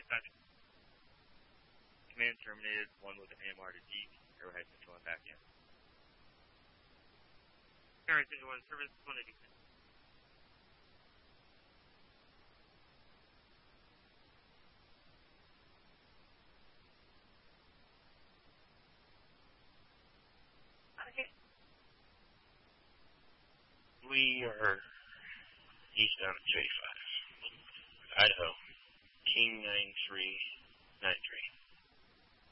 Command terminated. 1 with an AMR to deep. Arrowhead controlling back in. Carry 1 service 180. We are eastbound at 285. Idaho. King 9393.